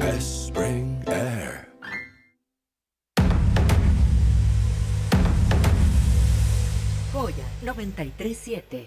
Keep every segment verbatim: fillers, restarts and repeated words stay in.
Spring Air. Joya noventa y tres siete.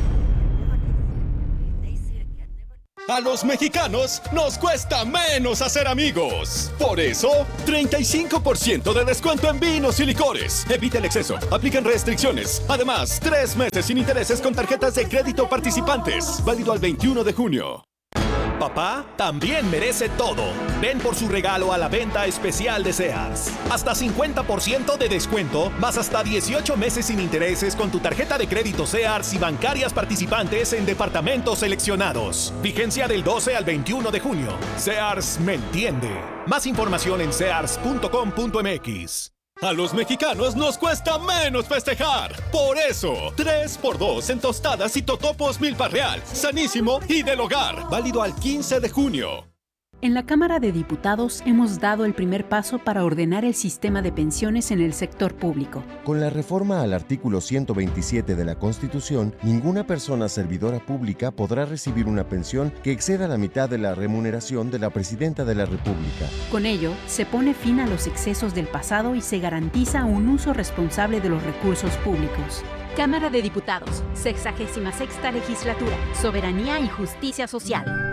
A los mexicanos nos cuesta menos hacer amigos. Por eso, treinta y cinco por ciento de descuento en vinos y licores. Evita el exceso. Aplican restricciones. Además, tres meses sin intereses con tarjetas de crédito participantes. Válido al veintiuno de junio. Papá también merece todo. Ven por su regalo a la venta especial de Sears. Hasta cincuenta por ciento de descuento, más hasta dieciocho meses sin intereses con tu tarjeta de crédito Sears y bancarias participantes en departamentos seleccionados. Vigencia del doce al veintiuno de junio. Sears me entiende. Más información en sears punto com punto m x. A los mexicanos nos cuesta menos festejar. Por eso, tres por dos en tostadas y totopos Milpa Real, Sanísimo y del Hogar. Válido al quince de junio. En la Cámara de Diputados hemos dado el primer paso para ordenar el sistema de pensiones en el sector público. Con la reforma al artículo ciento veintisiete de la Constitución, ninguna persona servidora pública podrá recibir una pensión que exceda la mitad de la remuneración de la Presidenta de la República. Con ello, se pone fin a los excesos del pasado y se garantiza un uso responsable de los recursos públicos. Cámara de Diputados, sexagésima sexta legislatura, Soberanía y Justicia Social.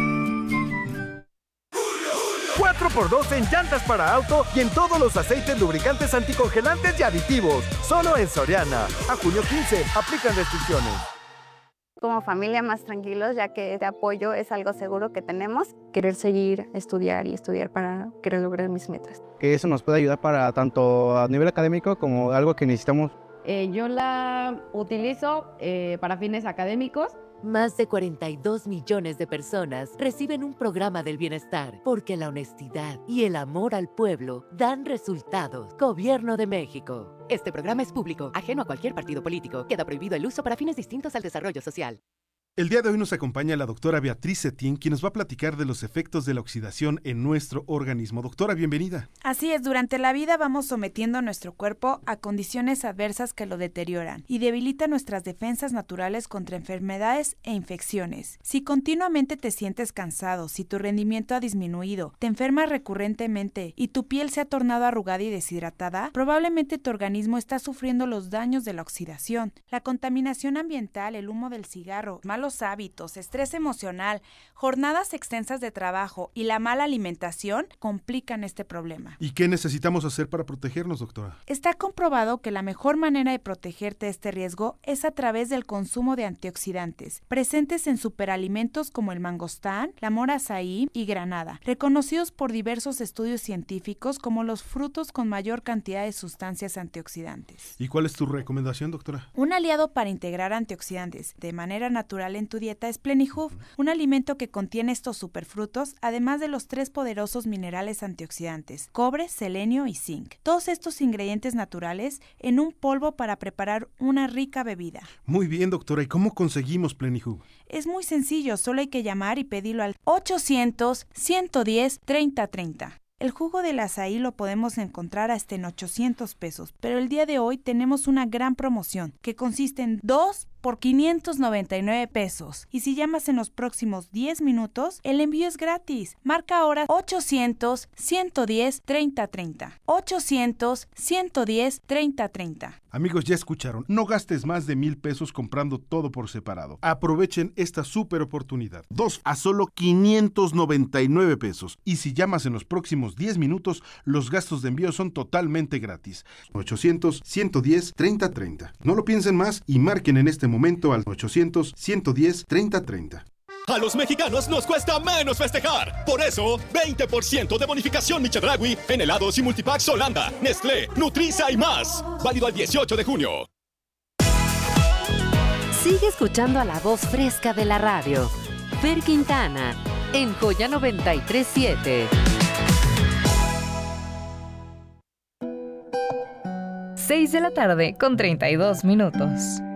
cuatro por dos en llantas para auto y en todos los aceites lubricantes anticongelantes y aditivos. Solo en Soriana. A junio quince, aplican restricciones. Como familia más tranquilos, ya que este apoyo es algo seguro que tenemos. Querer seguir, estudiar y estudiar para querer lograr mis metas. Que eso nos puede ayudar para tanto a nivel académico como algo que necesitamos. Eh, yo la utilizo eh, para fines académicos. Más de cuarenta y dos millones de personas reciben un programa del bienestar porque la honestidad y el amor al pueblo dan resultados. Gobierno de México. Este programa es público, ajeno a cualquier partido político. Queda prohibido el uso para fines distintos al desarrollo social. El día de hoy nos acompaña la doctora Beatriz Cetín, quien nos va a platicar de los efectos de la oxidación en nuestro organismo. Doctora, bienvenida. Así es, durante la vida vamos sometiendo nuestro cuerpo a condiciones adversas que lo deterioran y debilitan nuestras defensas naturales contra enfermedades e infecciones. Si continuamente te sientes cansado, si tu rendimiento ha disminuido, te enfermas recurrentemente y tu piel se ha tornado arrugada y deshidratada, probablemente tu organismo está sufriendo los daños de la oxidación. La contaminación ambiental, el humo del cigarro, malos hábitos, estrés emocional, jornadas extensas de trabajo y la mala alimentación complican este problema. ¿Y qué necesitamos hacer para protegernos, doctora? Está comprobado que la mejor manera de protegerte de este riesgo es a través del consumo de antioxidantes, presentes en superalimentos como el mangostán, la mora azaí y granada, reconocidos por diversos estudios científicos como los frutos con mayor cantidad de sustancias antioxidantes. ¿Y cuál es tu recomendación, doctora? Un aliado para integrar antioxidantes de manera natural en tu dieta es Plenihub, un alimento que contiene estos superfrutos, además de los tres poderosos minerales antioxidantes, cobre, selenio y zinc. Todos estos ingredientes naturales en un polvo para preparar una rica bebida. Muy bien, doctora. ¿Y cómo conseguimos Plenihub? Es muy sencillo, solo hay que llamar y pedirlo al ochocientos, ciento diez, treinta treinta. El jugo del azaí lo podemos encontrar hasta en ochocientos pesos, pero el día de hoy tenemos una gran promoción que consiste en dos por quinientos noventa y nueve pesos. Y si llamas en los próximos diez minutos, el envío es gratis. Marca ahora ochocientos, ciento diez, treinta treinta. ochocientos, ciento diez, treinta treinta. Amigos, ya escucharon. No gastes más de mil pesos comprando todo por separado. Aprovechen esta súper oportunidad. Dos a solo quinientos noventa y nueve pesos. Y si llamas en los próximos diez minutos, los gastos de envío son totalmente gratis. ochocientos, ciento diez, treinta treinta. No lo piensen más y marquen en este momento al ochocientos, ciento diez, treinta treinta. A los mexicanos nos cuesta menos festejar. Por eso, veinte por ciento de bonificación Michedragui en helados y multipacks Holanda, Nestlé, Nutriza y más. Válido al dieciocho de junio. Sigue escuchando a la voz fresca de la radio. Fer Quintana, en Joya noventa y tres siete. seis de la tarde con treinta y dos minutos.